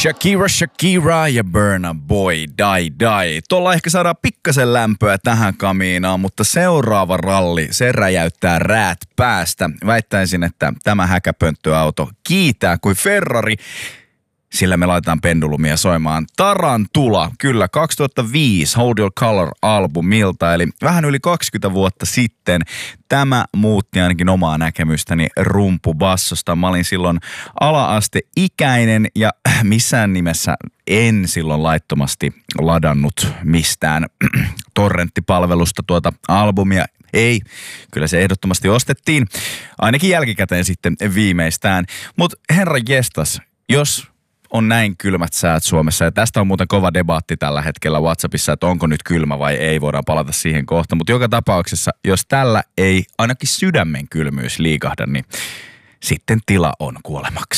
Shakira ja Burna Boy, die. Tuolla ehkä saadaan pikkasen lämpöä tähän kamiinaan, mutta seuraava ralli, se räjäyttää räät päästä. Väittäisin, että tämä häkäpönttöauto kiitää kuin Ferrari, sillä me laitetaan pendulumia soimaan. Tarantula, kyllä 2005 Hold Your Color-albumilta, eli vähän yli 20 vuotta sitten. Tämä muutti ainakin omaa näkemystäni rumpubassosta. Mä olin silloin ala-asteikäinen ja missään nimessä en silloin laittomasti ladannut mistään torrenttipalvelusta tuota albumia. Ei, kyllä se ehdottomasti ostettiin, ainakin jälkikäteen sitten viimeistään. Mutta herra jestas, jos on näin kylmät säät Suomessa, ja tästä on muuten kova debaatti tällä hetkellä WhatsAppissa, että onko nyt kylmä vai ei, voidaan palata siihen kohta. Mutta joka tapauksessa, jos tällä ei ainakin sydämen kylmyys liikahda, niin sitten tila on kuolemaksi.